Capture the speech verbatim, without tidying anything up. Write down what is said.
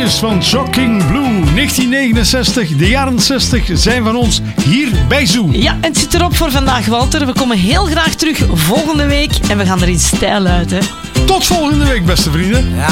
liedjes van Shocking Blue. negentien negenenzestig, de jaren zestig zijn van ons hier bij Zoo. Ja, en het zit erop voor vandaag, Walter. We komen heel graag terug volgende week en we gaan er in stijl uit, hè. Tot volgende week, beste vrienden.